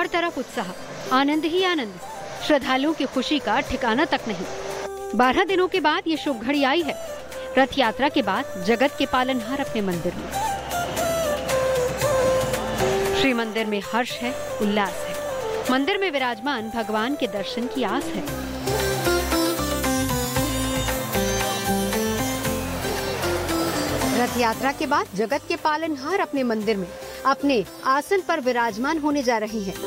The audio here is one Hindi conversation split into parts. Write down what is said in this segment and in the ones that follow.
तरफ उत्साह, आनंद ही आनंद। श्रद्धालुओं की खुशी का ठिकाना तक नहीं। 12 दिनों के बाद ये शुभ घड़ी आई है। रथ यात्रा के बाद जगत के पालनहार अपने मंदिर में। श्री मंदिर में हर्ष है, उल्लास है। मंदिर में विराजमान भगवान के दर्शन की आस है। रथ यात्रा के बाद जगत के पालनहार अपने मंदिर में अपने आसन पर विराजमान होने जा रही हैं।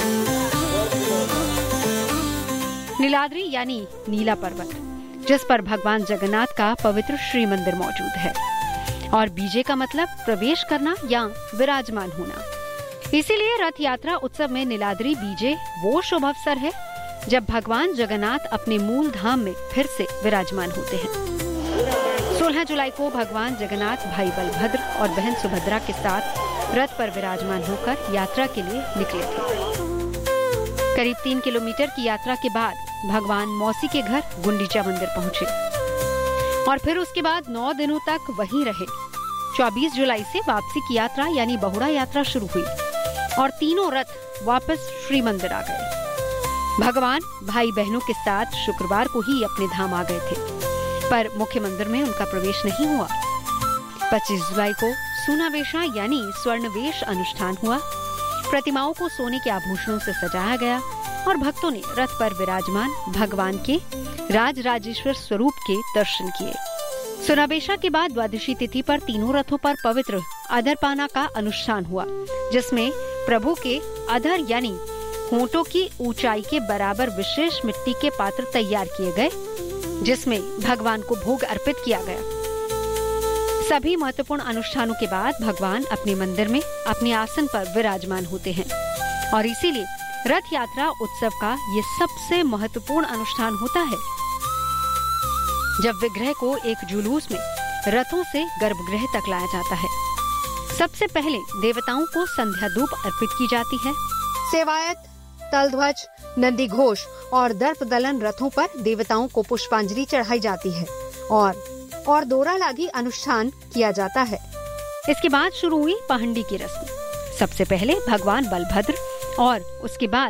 नीलाद्री यानी नीला पर्वत, जिस पर भगवान जगन्नाथ का पवित्र श्री मंदिर मौजूद है। और बीजे का मतलब प्रवेश करना या विराजमान होना। इसीलिए रथ यात्रा उत्सव में नीलाद्री बीजे वो शुभ अवसर है जब भगवान जगन्नाथ अपने मूल धाम में फिर से विराजमान होते हैं। 16 जुलाई को भगवान जगन्नाथ भाई बलभद्र और बहन सुभद्रा के साथ रथ पर विराजमान होकर यात्रा के लिए निकले थे। करीब 3 किलोमीटर की यात्रा के बाद भगवान मौसी के घर गुंडीचा मंदिर पहुंचे और फिर उसके बाद 9 दिनों तक वहीं रहे। 24 जुलाई से वापसी की यात्रा यानी बहुड़ा यात्रा शुरू हुई और तीनों रथ वापस श्री मंदिर आ गए। भगवान भाई बहनों के साथ शुक्रवार को ही अपने धाम आ गए थे, पर मुख्य मंदिर में उनका प्रवेश नहीं हुआ। 25 जुलाई को सूनावेशा यानी स्वर्णवेश अनुष्ठान हुआ। प्रतिमाओं को सोने के आभूषणों से सजाया गया और भक्तों ने रथ पर विराजमान भगवान के राजराजेश्वर स्वरूप के दर्शन किए। सूनावेशा के बाद द्वादशी तिथि पर तीनों रथों पर पवित्र अधरपाना का अनुष्ठान हुआ, जिसमें प्रभु के अधर यानी होंठों की ऊंचाई के बराबर विशेष मिट्टी के पात्र तैयार किए गए, जिसमें भगवान को भोग अर्पित किया गया। सभी महत्वपूर्ण अनुष्ठानों के बाद भगवान अपने मंदिर में अपने आसन पर विराजमान होते हैं और इसीलिए रथ यात्रा उत्सव का ये सबसे महत्वपूर्ण अनुष्ठान होता है, जब विग्रह को एक जुलूस में रथों से गर्भगृह तक लाया जाता है। सबसे पहले देवताओं को संध्या धूप अर्पित की जाती है। सेवायत, तलध्वज, नंदी घोष और दर्प दलन रथों पर देवताओं को पुष्पांजलि चढ़ाई जाती है और दोरा लागी अनुष्ठान किया जाता है। इसके बाद शुरू हुई पहंडी की रस्म। सबसे पहले भगवान बलभद्र और उसके बाद